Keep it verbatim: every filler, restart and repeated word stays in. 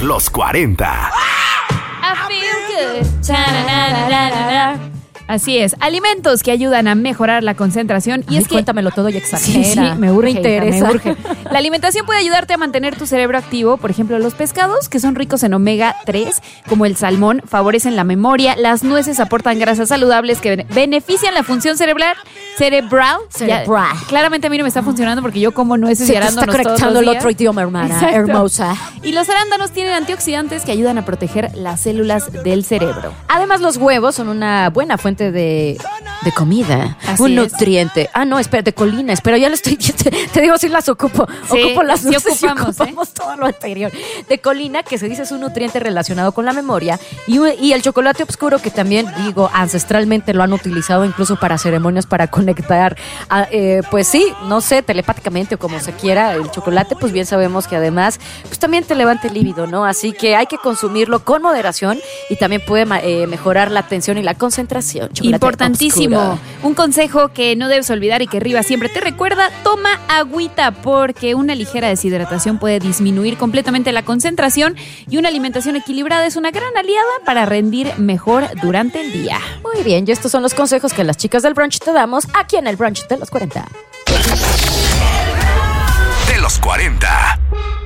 los cuarenta. I feel good. Ta-na-na-na-na-na. Así es, alimentos que ayudan a mejorar la concentración. Y Ay, es que cuéntamelo todo y exagera. Sí, sí, me urge, me interesa. me urge. La alimentación puede ayudarte a mantener tu cerebro activo. Por ejemplo, los pescados, que son ricos en omega tres, como el salmón, favorecen la memoria. Las nueces aportan grasas saludables que bene- benefician la función cerebral. Cerebral. Cerebral. Ya, claramente a mí no me está funcionando porque yo como nueces Se y te está arándanos todos conectando los el días. otro idioma, hermana. Exacto. Hermosa. Y los arándanos tienen antioxidantes que ayudan a proteger las células del cerebro. Además, los huevos son una buena fuente de, de comida. Así un es. nutriente. Ah, no, espera, de colinas. Pero ya lo estoy diciendo. Te digo, sí las ocupo. Sí, ocupo las sí nueces y ocupamos, ocupamos todo lo anterior. De colina, que se dice es un nutriente relacionado con la memoria. Y, y el chocolate oscuro, que también, digo, ancestralmente lo han utilizado incluso para ceremonias, para conectar, a, eh, pues sí, no sé, telepáticamente o como se quiera. El chocolate, pues bien sabemos que además, pues también te levanta el líbido, ¿no? Así que hay que consumirlo con moderación y también puede eh, mejorar la atención y la concentración. Chocolate Importantísimo. oscuro. Un consejo que no debes olvidar y que Riva siempre te recuerda: toma agüita, porque una ligera deshidratación puede disminuir completamente la concentración y una alimentación equilibrada es una gran aliada para rendir mejor durante el día. Muy bien, y estos son los consejos que las chicas del brunch te damos aquí en el brunch de los cuarenta. De los cuarenta.